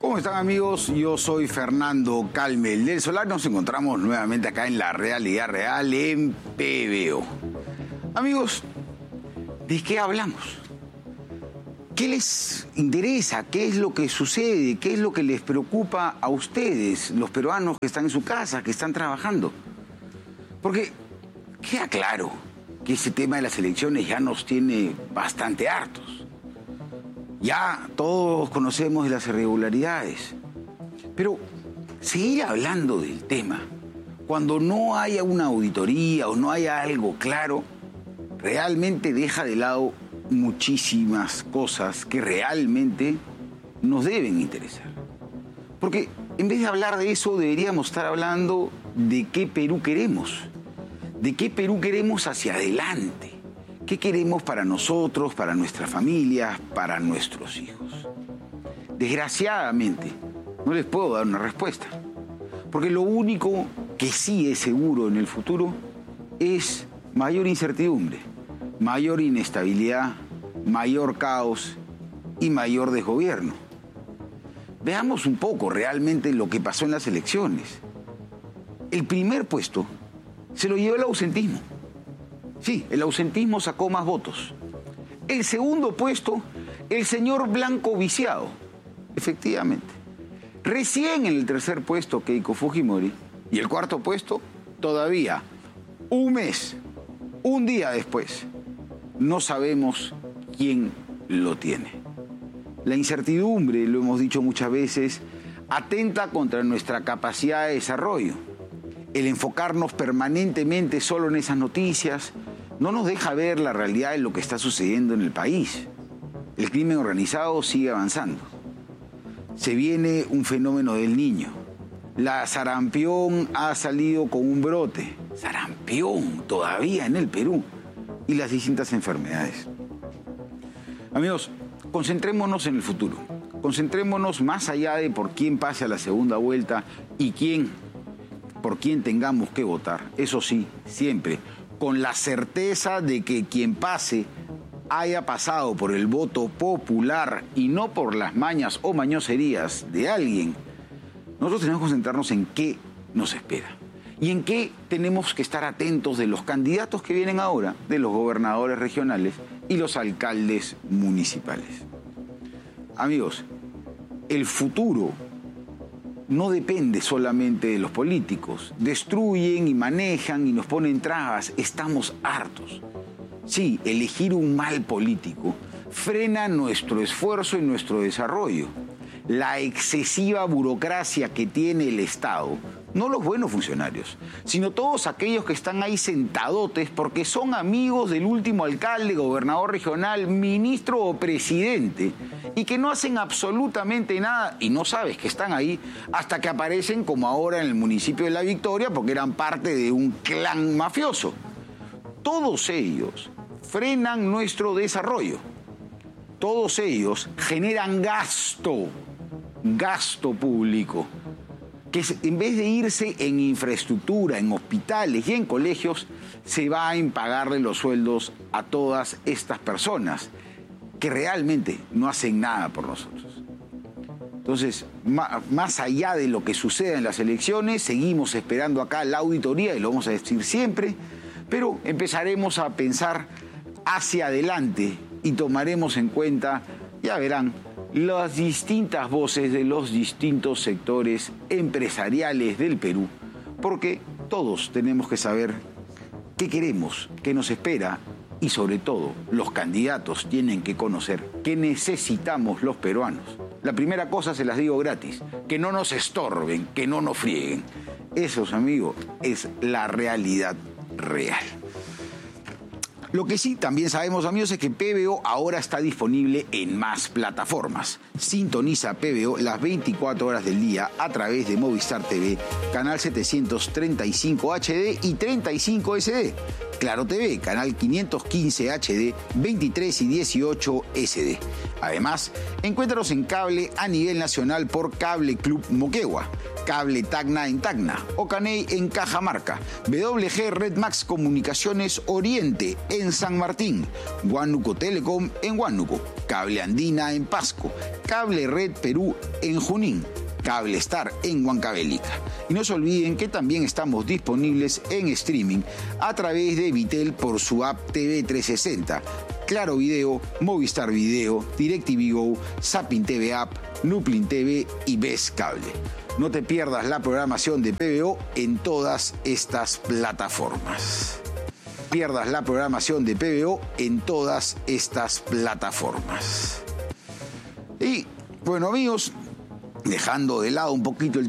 ¿Cómo están, amigos? Yo soy Fernando Calmel del Solar. Nos encontramos nuevamente acá en La Realidad Real en PBO. Amigos, ¿de qué hablamos? ¿Qué les interesa? ¿Qué es lo que sucede? ¿Qué es lo que les preocupa a ustedes, los peruanos que están en su casa, que están trabajando? Porque queda claro que ese tema de las elecciones ya nos tiene bastante hartos. Ya todos conocemos de las irregularidades, pero seguir hablando del tema cuando no haya una auditoría o no haya algo claro, realmente deja de lado muchísimas cosas que realmente nos deben interesar. Porque en vez de hablar de eso, deberíamos estar hablando de qué Perú queremos, de qué Perú queremos hacia adelante. ¿Qué queremos para nosotros, para nuestras familias, para nuestros hijos? Desgraciadamente, no les puedo dar una respuesta, porque lo único que sí es seguro en el futuro es mayor incertidumbre, mayor inestabilidad, mayor caos y mayor desgobierno. Veamos un poco realmente lo que pasó en las elecciones. El primer puesto se lo llevó el ausentismo. Sí, el ausentismo sacó más votos. El segundo puesto, el señor Blanco Viciado, efectivamente. Recién en el tercer puesto, Keiko Fujimori. Y el cuarto puesto, todavía un mes, un día después, no sabemos quién lo tiene. La incertidumbre, lo hemos dicho muchas veces, atenta contra nuestra capacidad de desarrollo. El enfocarnos permanentemente solo en esas noticias no nos deja ver la realidad de lo que está sucediendo en el país. El crimen organizado sigue avanzando. Se viene un fenómeno del Niño. La sarampión ha salido con un brote. Sarampión todavía en el Perú. Y las distintas enfermedades. Amigos, concentrémonos en el futuro. Concentrémonos más allá de por quién pase a la segunda vuelta y por quién tengamos que votar. Eso sí, siempre con la certeza de que quien pase haya pasado por el voto popular y no por las mañas o mañoserías de alguien. Nosotros tenemos que concentrarnos en qué nos espera y en qué tenemos que estar atentos de los candidatos que vienen ahora, de los gobernadores regionales y los alcaldes municipales. Amigos, el futuro no depende solamente de los políticos. Destruyen y manejan y nos ponen trabas. Estamos hartos. Sí, elegir un mal político frena nuestro esfuerzo y nuestro desarrollo. La excesiva burocracia que tiene el Estado, no los buenos funcionarios, sino todos aquellos que están ahí sentadotes porque son amigos del último alcalde, gobernador regional, ministro o presidente, y que no hacen absolutamente nada y no sabes que están ahí hasta que aparecen, como ahora en el municipio de La Victoria, porque eran parte de un clan mafioso. Todos ellos frenan nuestro desarrollo. Todos ellos generan gasto público, que en vez de irse en infraestructura, en hospitales y en colegios, se va en pagarle los sueldos a todas estas personas que realmente no hacen nada por nosotros. Entonces, más allá de lo que suceda en las elecciones, seguimos esperando acá la auditoría, y lo vamos a decir siempre, pero empezaremos a pensar hacia adelante y tomaremos en cuenta, ya verán, las distintas voces de los distintos sectores empresariales del Perú, porque todos tenemos que saber qué queremos, qué nos espera, y sobre todo los candidatos tienen que conocer qué necesitamos los peruanos. La primera cosa se las digo gratis, que no nos estorben, que no nos frieguen. Eso, amigos, es la realidad real. Lo que sí también sabemos, amigos, es que PBO ahora está disponible en más plataformas. Sintoniza PBO las 24 horas del día a través de Movistar TV, canal 735 HD y 35 SD. Claro TV, canal 515 HD, 23 y 18 SD. Además, encuéntranos en cable a nivel nacional por Cable Club Moquegua, Cable Tacna en Tacna, Ocaney en Cajamarca, WG Red Max Comunicaciones Oriente en San Martín, Huánuco Telecom en Huánuco, Cable Andina en Pasco, Cable Red Perú en Junín, Cable Star en Huancavelica. Y no se olviden que también estamos disponibles en streaming a través de Vitel por su app TV 360, Claro Video, Movistar Video, DirecTV Go, Zapping TV App, Nuplin TV y Ves Cable. No te pierdas la programación de PBO en todas estas plataformas. Pierdas la programación de PBO en todas estas plataformas. Y bueno, amigos, dejando de lado un poquito el